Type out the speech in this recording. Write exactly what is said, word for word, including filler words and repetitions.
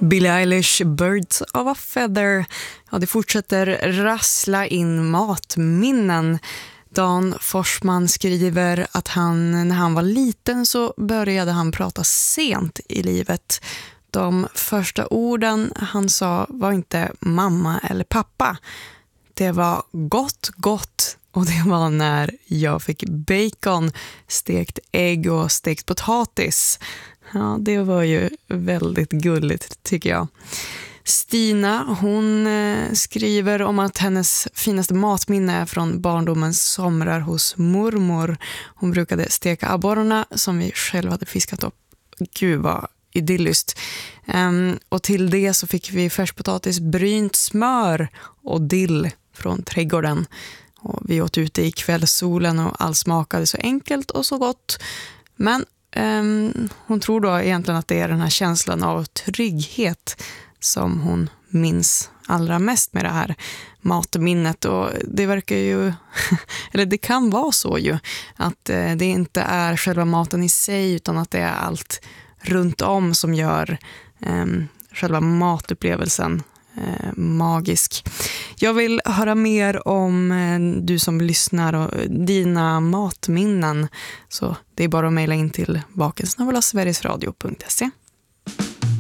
Billie Eilish, Birds of a Feather. Ja, det fortsätter rassla in matminnen. Dan Forsman skriver att han, när han var liten så började han prata sent i livet. De första orden han sa var inte mamma eller pappa. Det var gott, gott. Och det var när jag fick bacon, stekt ägg och stekt potatis. Ja, det var ju väldigt gulligt tycker jag. Stina, hon eh, skriver om att hennes finaste matminne är från barndomens somrar hos mormor. Hon brukade steka abborrarna som vi själva hade fiskat upp. Gud vad idylliskt. Um, och till det så fick vi färskpotatis, brynt smör och dill från trädgården. Och vi åt ute i kvällssolen och allt smakade så enkelt och så gott. Men um, hon tror då egentligen att det är den här känslan av trygghet som hon minns allra mest med det här matminnet. Och det verkar ju, eller det kan vara så ju, att det inte är själva maten i sig utan att det är allt runt om som gör um, själva matupplevelsen Eh, magisk. Jag vill höra mer om eh, du som lyssnar och dina matminnen, så det är bara att mejla in till bakensnabel-a sverigesradio punkt se.